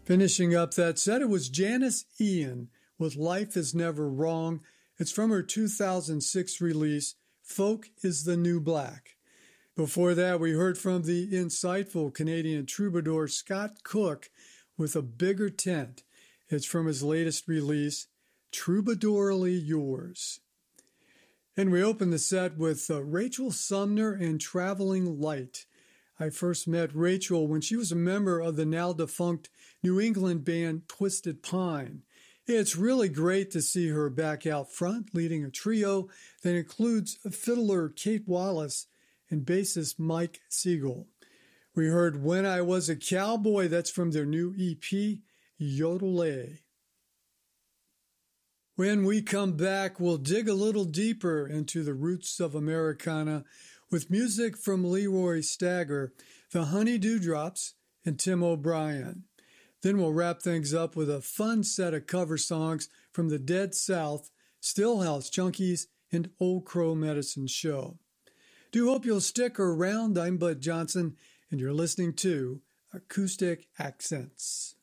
Finishing up that set, it was Janice Ian with Life Is Never Wrong. It's from her 2006 release, Folk is the New Black. Before that, we heard from the insightful Canadian troubadour Scott Cook with A Bigger Tent. It's from his latest release, Troubadourly Yours. And we opened the set with Rachel Sumner and Traveling Light. I first met Rachel when she was a member of the now-defunct New England band Twisted Pine. It's really great to see her back out front, leading a trio that includes fiddler Kate Wallace and bassist Mike Siegel. We heard When I Was a Cowboy, that's from their new EP, Yodelay. When we come back, we'll dig a little deeper into the roots of Americana with music from Leroy Stagger, the Honey Dewdrops, and Tim O'Brien. Then we'll wrap things up with a fun set of cover songs from the Dead South, Stillhouse Junkies, and Old Crow Medicine Show. Do hope you'll stick around. I'm Bud Johnson, and you're listening to Acoustic Accents.